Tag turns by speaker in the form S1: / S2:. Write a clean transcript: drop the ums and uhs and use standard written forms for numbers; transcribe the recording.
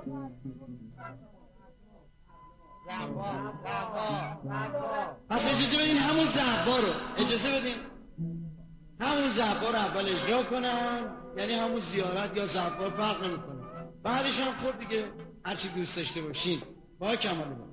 S1: پس اجازه بدین همون زهبا رو اجازه بدین همون زهبا رو اول اجرا کنن، یعنی همون زیارت یا زهبا فرق نمیکنه. بعدش هم خود دیگه هرچی دوست داشته باشین. با کمال.